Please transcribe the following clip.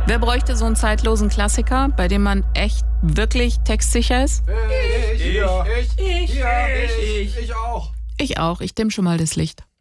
Wer bräuchte so einen zeitlosen Klassiker, bei dem man echt wirklich textsicher ist? Ich auch. Ich auch. Ich dimm schon mal das Licht.